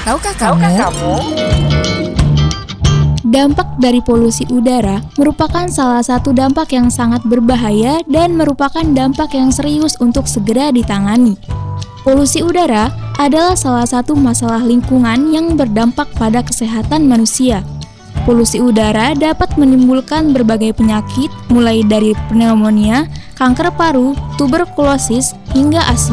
Tahukah kamu? Dampak dari polusi udara merupakan salah satu dampak yang sangat berbahaya dan merupakan dampak yang serius untuk segera ditangani. Polusi udara adalah salah satu masalah lingkungan yang berdampak pada kesehatan manusia. Polusi udara dapat menimbulkan berbagai penyakit, mulai dari pneumonia, kanker paru, tuberkulosis, hingga asma.